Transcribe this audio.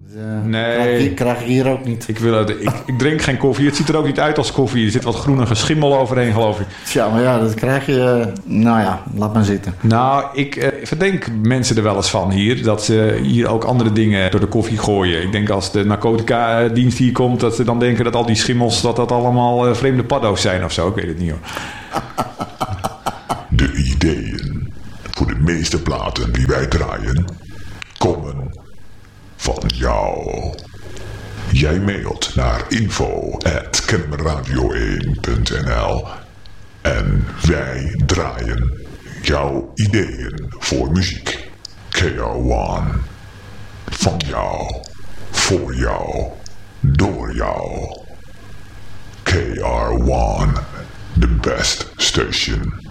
Nee. Krijg ik hier ook niet. Ik drink geen koffie. Het ziet er ook niet uit als koffie. Er zit wat groenige schimmel overheen, geloof ik. Tja, maar ja, dat krijg je... Nou ja, laat maar zitten. Nou, ik verdenk mensen er wel eens van hier. Dat ze hier ook andere dingen door de koffie gooien. Ik denk als de narcotica-dienst hier komt... dat ze dan denken dat al die schimmels... dat allemaal vreemde paddo's zijn of zo. Ik weet het niet, hoor. De ideeën voor de meeste platen die wij draaien... komen van jou. Jij mailt naar info@kenradio1.nl en wij draaien jouw ideeën voor muziek. KR1. Van jou, voor jou, door jou. KR1, the best station.